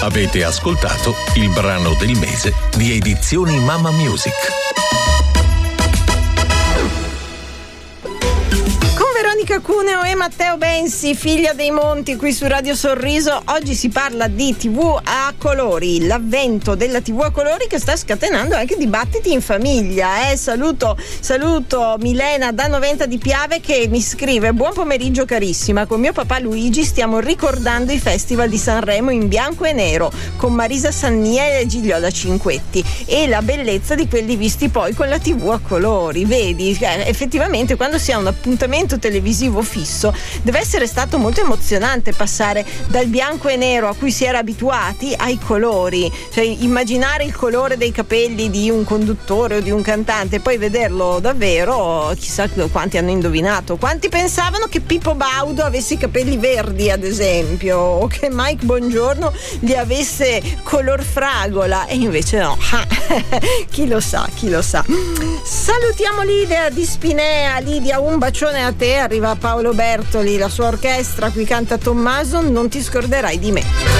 Avete ascoltato il brano del mese di Edizioni Mamma Music. Veronica Cuneo e Matteo Bensi, figlia dei Monti, qui su Radio Sorriso. Oggi si parla di TV a colori, l'avvento della TV a colori che sta scatenando anche dibattiti in famiglia. Saluto Milena da Noventa di Piave che mi scrive: buon pomeriggio carissima, con mio papà Luigi stiamo ricordando i festival di Sanremo in bianco e nero con Marisa Sannia e Gigliola Cinquetti e la bellezza di quelli visti poi con la TV a colori. Vedi, effettivamente quando si ha un appuntamento televisivo fisso deve essere stato molto emozionante passare dal bianco e nero a cui si era abituati ai colori, cioè immaginare il colore dei capelli di un conduttore o di un cantante e poi vederlo davvero. Chissà quanti hanno indovinato, quanti pensavano che Pippo Baudo avesse i capelli verdi ad esempio, o che Mike Bongiorno li avesse color fragola, e invece no. Chi lo sa. Salutiamo Lidia di Spinea. Lidia, un bacione a te. Arriva Paolo Bertoli, la sua orchestra, qui canta Tommaso, non ti scorderai di me.